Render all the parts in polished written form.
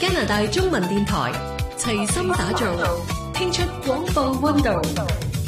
加拿大中文電台齊心打造，聽出廣播溫度。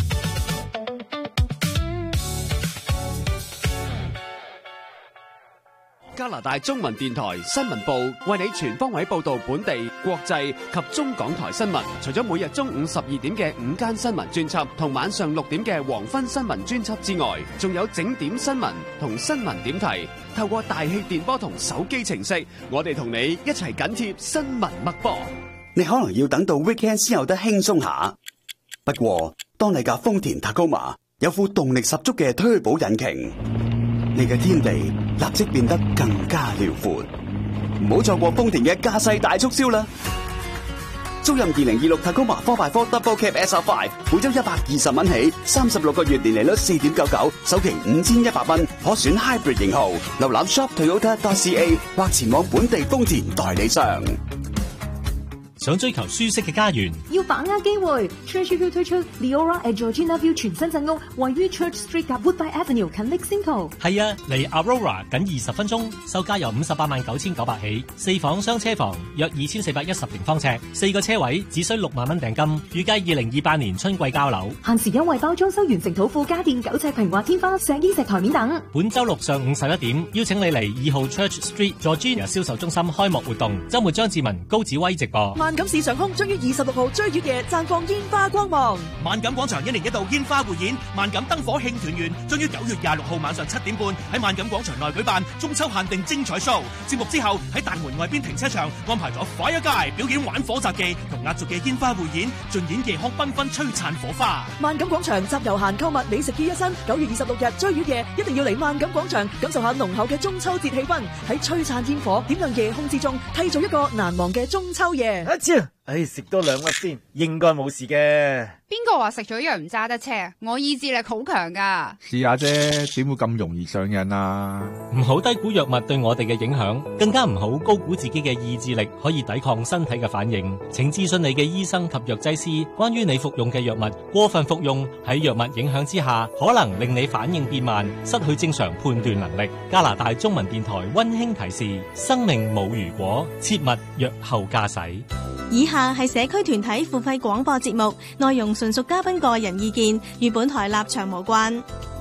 加拿大中文電台新聞部為你全方位報道本地、國際及中港台新聞。除咗每日中午12點嘅午間新聞專輯同晚上6點嘅黃昏新聞專輯之外，仲有整點新聞同新聞點題。透過大氣電波同手機程式，我哋同你一齊緊貼新聞脈搏。 你可能要等到 weekend 先有得輕鬆下。不過，當你架豐田 Tacoma 有副動力十足嘅推保引擎，你嘅天地立即變得更加遼闊。唔好錯過豐田嘅駕駛大促銷啦！租任2026 Tacoma 4x4 Double Cab SR5，每周120蚊起，36個月年利率4.99，首期5100蚊，可選 Hybrid 型號。瀏覽 shoptoyota.ca 或前往本地豐田代理商。 想追求舒適嘅家園， 要把握機會。Churchview 推出 Leora at Georgina View 全新鎮屋，位於 Church Street 及 Woodbine Avenue 近 Lake Simcoe。 係啊，離 Aurora 僅20分鐘，售價由589900起，4房雙車房，約2410平方尺，4個車位，只需6萬蚊訂金，預計2028年春季交樓。 限時優惠包裝修完成土庫家電9尺平滑天花、石英石台面等。 本周六上午11點，邀請你嚟2號 Church Street Georgina 銷售中心開幕活動，周末張志文、高子威直播。 萬錦市上空將於26號追月夜綻放煙花光芒。 萬錦廣場1年1度煙花匯演，萬錦燈火慶團圓將於9月26號晚上7點半喺萬錦廣場內舉辦中秋限定精彩 show。節目之後喺大門外邊停車場安排咗 Fire Guy 表演玩火雜技同壓軸嘅煙花匯演，盡演夜空繽紛璀璨火花。 萬錦廣場集郵閒購物美食於一身，9月26日追月夜一定要嚟萬錦廣場感受下濃厚嘅中秋節氣氛，喺璀璨煙火點亮夜空之中，締造一個難忘嘅中秋夜。 食多2粒先，應該冇事嘅。 邊個話食咗藥唔揸得車？我意志力好強噶。 試下啫，點會咁容易上癮啊？ 唔好低估藥物對我哋嘅影響，更加唔好高估自己嘅意志力可以抵抗身體嘅反應。請諮詢你嘅醫生及藥劑師，關於你服用嘅藥物。過分服用喺藥物影響之下，可能令你反應變慢，失去正常判斷能力。加拿大中文電台溫馨提示：生命冇如果，切勿藥後駕駛。 以下係社區團體付費廣播節目，內容純屬嘉賓個人意見，與本台立場無關。